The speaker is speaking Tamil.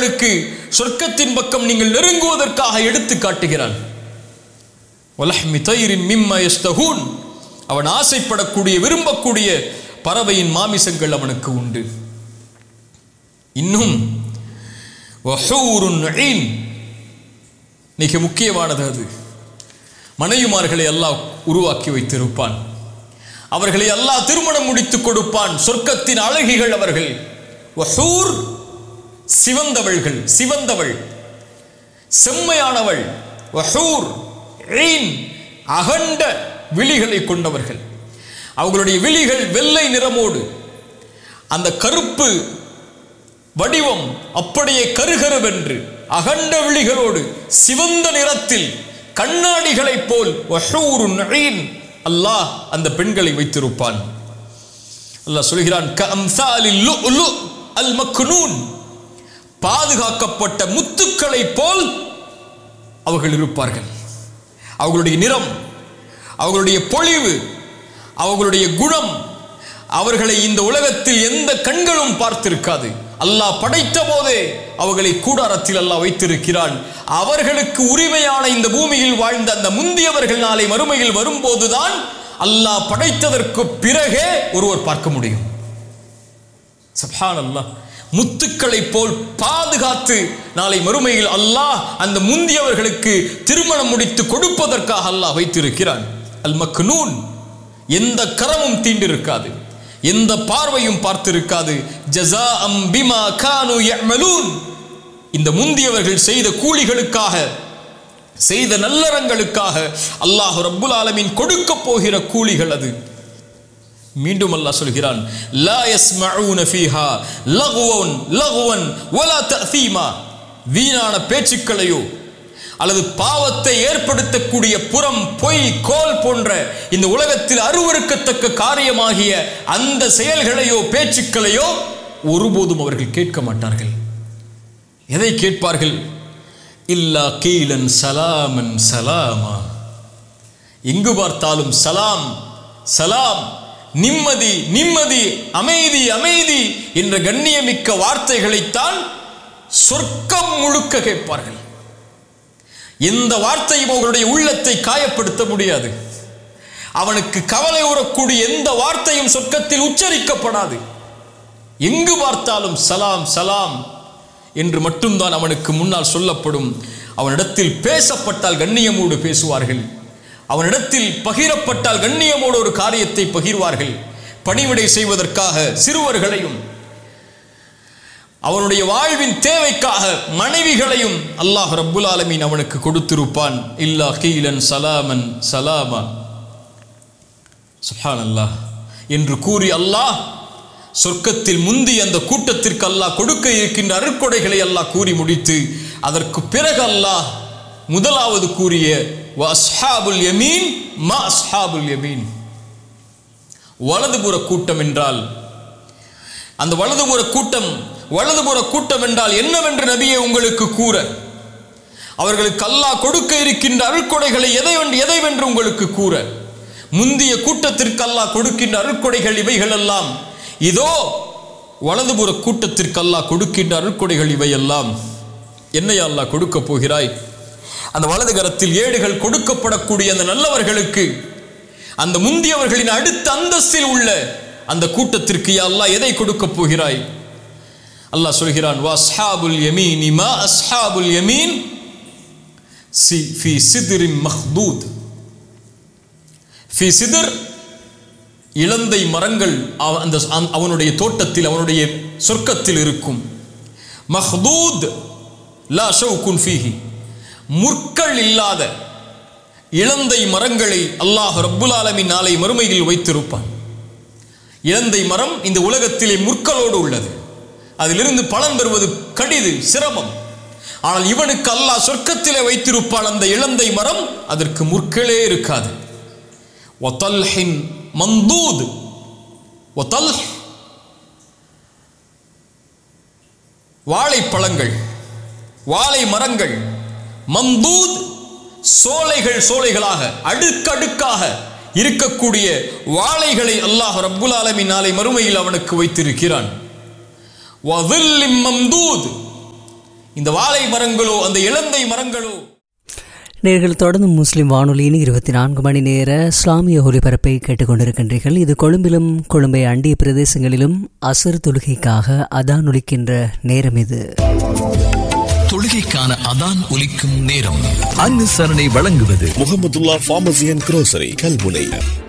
அவர்களுக்கு சொர்க்கத்தின் பக்கம் நீங்கள் நெருங்குவதற்காக எடுத்து காட்டுகிறான். வலஹ்மி தைரின் மிம்மா யஸ்தஹூன், அவன் ஆசைப்படக்கூடிய விரும்பக்கூடிய பறவையின் மாமிசங்கள் அவனுக்கு உண்டு. இன்னும் வஹூருன் ஈன், மிக முக்கியமானது அது. மனைவிமார்களை அல்லாஹ் உருவாக்கி வைத்திருப்பான். அவர்களை அல்லாஹ் திருமணம் முடித்துக் கொடுப்பான். சொர்க்கத்தின் அழகிகள் அவர்கள். வஹூர், சிவந்தவள்கள், சிவந்தவள், செம்மையானவள். வஹூர் ஈன், அகண்ட விழிகளை கொண்டவர்கள். அவர்களுடைய விழிகள் வெள்ளை நிறமோடு, அந்த கருப்பு வடிவம் அப்படியே கருகருவென்று அகண்ட விழிகளோடு சிவந்த நிறத்தில் கண்ணாடிகளைப் போல் வஹூருன் ஈன், அல்லாஹ் அந்த பெண்களை வைத்திருப்பான். அல்லாஹ் சொல்கிறான், கஅம்சாலில் லுஅ்லு அல் மக்னூன், பாதுகாக்கப்பட்ட முத்துக்களை போல் அவர்கள் இருப்பார்கள். அவர்களுடைய நிறம், அவர்களுடைய பொலிவு, அவர்களுடைய குணம், அவர்களை இந்த உலகத்தில் எந்த கண்களும் பார்த்திருக்காது. அல்லாஹ் படைத்த போதே அவர்களை கூடாரத்தில் அல்லாஹ் வைத்திருக்கிறான். அவர்களுக்கு உரிமையான இந்த பூமியில் வாழ்ந்த அந்த முந்தியவர்கள் நாளை மறுமையில் வரும்போதுதான் அல்லாஹ் படைத்ததற்கு பிறகே ஒருவர் பார்க்க முடியும். சுப்ஹானல்லாஹ். முத்துக்களை போல் பாதுகாத்து நாளை மறுமையில் அல்லாஹ் அந்த முந்தியவர்களுக்கு திருமணம் முடித்து கொடுப்பதற்காக அல்லாஹ் வைத்திருக்கிறான். அல் மக்னூன், எந்த கரமும் தீண்டிருக்காது, எந்த பார்வையும் பார்த்திருக்காது. ஜஸாஅம் பிமா கானூ யஅமலூன், இந்த முந்தியவர்கள் செய்த கூலிகளுக்காக, செய்த நல்லறங்களுக்காக அல்லாஹ் ரப்புல் ஆலமீன் கொடுக்க போகிற கூலிகள் அது. மீண்டும் அல்லாஹ் சொல்கிறான், லா யஸ்மஊன ஃபீஹா லகுவன் வலா தஅதீமா, வீணான பேச்சுக்களையோ அல்லது பாவத்தை ஏற்படுத்தக்கூடிய புறம், பொய், கோல் போன்ற இந்த உலகத்தில் அருவருக்கத்தக்க காரியமாகிய அந்த செயல்களையோ பேச்சுக்களையோ ஒருபோதும் அவர்கள் கேட்க மாட்டார்கள். எதை கேட்பார்கள்? இல்லா கீலன் சலாமன் சலாமா, எங்கு பார்த்தாலும் சலாம் சலாம், நிம்மதி நிம்மதி, அமைதி அமைதி என்ற கண்ணியமிக்க வார்த்தைகளைத்தான் சொர்க்கம் முழுக்க கேட்பார்கள். எந்த வார்த்தையும் அவர்களுடைய உள்ளத்தை காயப்படுத்த முடியாது. அவனுக்கு கவலை உறக்கூடிய எந்த வார்த்தையும் சொர்க்கத்தில் உச்சரிக்கப்படாது. எங்கு பார்த்தாலும் சலாம் சலாம் என்று மட்டும்தான் அவனுக்கு முன்னால் சொல்லப்படும். அவனிடத்தில் பேசப்பட்டால் கண்ணியமோடு பேசுவார்கள். அவனிடத்தில் பகிரப்பட்டால் கண்ணியமோடு ஒரு காரியத்தை பகிர்வார்கள். பணிவிடை செய்வதற்காக சிறுவர்களையும், அவனுடைய வாழ்வின் தேவைக்காக மனைவிகளையும் அல்லாஹ் ரப்புல் ஆலமீன் அவனுக்கு கொடுத்திருப்பான். இல்லா கீலன் சலாமன் சலாமா, சுப்ஹானல்லாஹ் என்று கூறி அல்லாஹ் சொர்க்கத்தில் முந்தி அந்த கூட்டத்திற்கு அல்லாஹ் கொடுக்க இருக்கின்ற அருட்கொடைகளை அல்லாஹ் கூறி முடித்து, அதற்கு பிறகு அல்லாஹ் முதலாவது கூறிய வ அஸ்ஹாபுல் யமீன் மா அஸ்ஹாபுல் யமீன், வலதுபுற கூட்டம் என்றால், அந்த வலதுபுற கூட்டம் என்றால் என்னவென்று நபியே உங்களுக்கு கூற, அவர்களுக்கு அல்லாஹ் கொடுக்க இருக்கின்ற அருட்கொடைகளை எதைவென்று உங்களுக்கு கூற, முந்திய கூட்டத்திற்கு அல்லாஹ் கொடுக்கின்ற அருட்கொடைகள் இவைகள் எல்லாம், இதோ வலதுபுற கூட்டத்திற்கு அல்லாஹ் கொடுக்கின்ற அருட்கொடைகள் இவையெல்லாம். என்னையா அல்லாஹ் கொடுக்க போகிறாய்? அந்த வலது கரத்தில் ஏடுகள் கொடுக்கப்படக்கூடிய அந்த நல்லவர்களுக்கு, அந்த முந்தியவர்களின் அடுத்த அந்தஸ்தில் உள்ள அந்த கூட்டத்திற்கு யா அல்லாஹ் எதை கொடுக்க போகிறாய்? அல்லாஹ் சொல்கிறான், வா அஸ்ஹாபுல் யமீன் மா அஸ்ஹாபுல் யமீன் ஃபீ சித்ரின் மஹ்தூத். ஃபீ சித்ர், இலந்தை மரங்கள் அந்த அவனுடைய தோட்டத்தில், அவனுடைய சொர்க்கத்தில் இருக்கும். மஹ்தூத் லா ஷௌகுன் ஃபீஹி, முற்கள் இல்லாத இலந்தை மரங்களை அல்லாஹ் ரப்புல் ஆலமீன் நாளை மறுமையில் வைத்திருப்பான். இலந்தை மரம் இந்த உலகத்திலே முற்களோடு உள்ளது. அதிலிருந்து பலன் பெறுவது கடிது, சிரமம். ஆனால் இவனுக்கு அல்லாஹ் சொர்க்கத்திலே வைத்திருப்பான் அந்த இலந்தை மரம், அதற்கு முற்களே இருக்காது. வதல்ஹின் மந்தூத், வதல்ஹ் வாழைப்பழங்கள், வாழை மரங்கள், மந்தூத் சோலைகளாக அடுக்கடுக்காக இருக்கக்கூடிய வாழைகளை அல்லாஹ் ரப்புல் ஆலமீன் நாளை மறுமையில் அவனுக்கு வைத்திருக்கிறான். வதில்லிம் மம்தூத், இந்த வாழை மரங்களோ அந்த இலந்தை மரங்களோ. நேர்கள் தொடர்ந்து முஸ்லிம் வானொலியின் 24 மணி நேர இஸ்லாமிய ஒலிபரப்பை கேட்டுக்கொண்டிருக்கின்றீர்கள். இது கொழும்பிலும் கொழும்பை அண்டிய பிரதேசங்களிலும் அசர் தொழுகைக்காக அதான் ஒலிக்கின்ற நேரம். இது தொழுகைக்கான அதான் ஒலிக்கும் நேரம். அனுசரணை வழங்குவது Mahmudullah pharmacy and grocery Kalmunai.